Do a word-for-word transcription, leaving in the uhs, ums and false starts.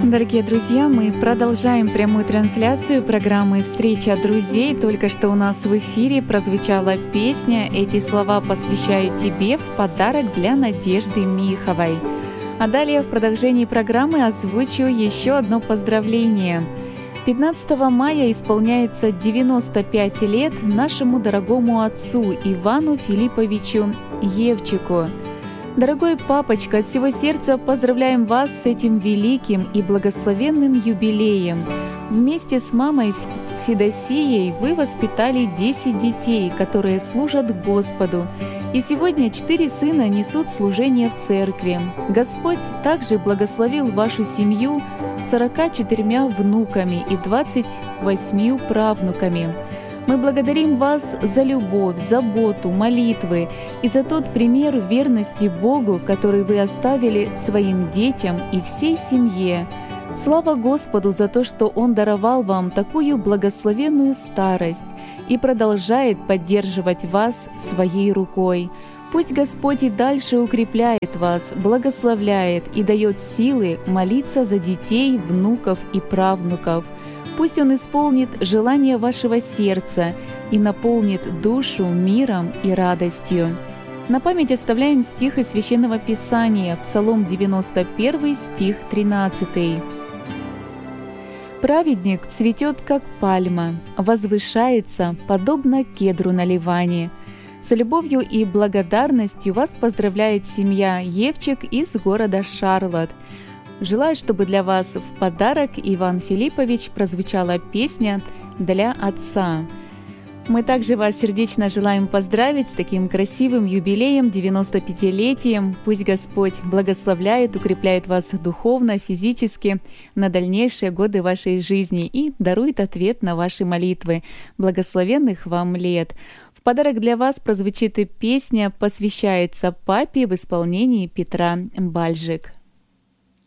Дорогие друзья, мы продолжаем прямую трансляцию программы «Встреча друзей». Только что у нас в эфире прозвучала песня «Эти слова посвящаю тебе» в подарок для Надежды Миховой. А далее в продолжении программы озвучу еще одно поздравление. пятнадцатого мая исполняется девяносто пять лет нашему дорогому отцу Ивану Филипповичу Евчику. Дорогой папочка, от всего сердца поздравляем вас с этим великим и благословенным юбилеем. Вместе с мамой Федосией вы воспитали десять детей, которые служат Господу. И сегодня четыре сына несут служение в церкви. Господь также благословил вашу семью сорока четырьмя внуками и двадцатью восьмью правнуками. Мы благодарим вас за любовь, заботу, молитвы и за тот пример верности Богу, который вы оставили своим детям и всей семье. Слава Господу за то, что Он даровал вам такую благословенную старость и продолжает поддерживать вас своей рукой. Пусть Господь и дальше укрепляет вас, благословляет и дает силы молиться за детей, внуков и правнуков. Пусть Он исполнит желание вашего сердца и наполнит душу миром и радостью. На память оставляем стих из Священного Писания, Псалом девяносто один, стих тринадцатый. «Праведник цветет, как пальма, возвышается, подобно кедру на Ливане». С любовью и благодарностью вас поздравляет семья Евчик из города Шарлотт. Желаю, чтобы для вас в подарок, Иван Филиппович, прозвучала песня «Для отца». Мы также вас сердечно желаем поздравить с таким красивым юбилеем, девяностопятилетием. Пусть Господь благословляет, укрепляет вас духовно, физически на дальнейшие годы вашей жизни и дарует ответ на ваши молитвы. Благословенных вам лет! В подарок для вас прозвучит и песня, посвящается папе в исполнении Петра Бальжик.